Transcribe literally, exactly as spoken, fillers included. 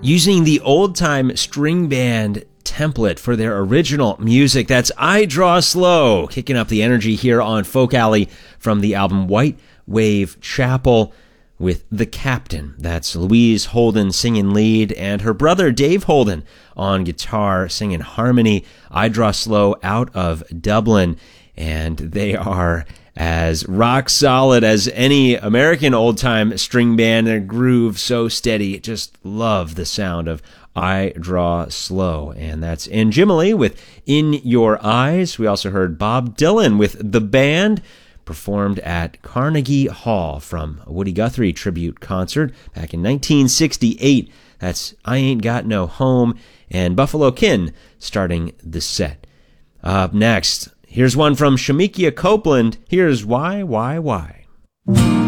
using the old-time string band template for their original music. That's I Draw Slow, kicking up the energy here on Folk Alley from the album White Wave Chapel with The Captain. That's Louise Holden singing lead and her brother Dave Holden on guitar singing harmony. I Draw Slow out of Dublin, and they are as rock solid as any American old-time string band. Their groove so steady. Just love the sound of I Draw Slow. And that's Anjimile with In Your Eyes. We also heard Bob Dylan with The Band, performed at Carnegie Hall from a Woody Guthrie tribute concert back in nineteen sixty-eight. That's I Ain't Got No Home, and Buffalo Kin starting the set. Up next, here's one from Shemekia Copeland. Here's Why, Why, Why.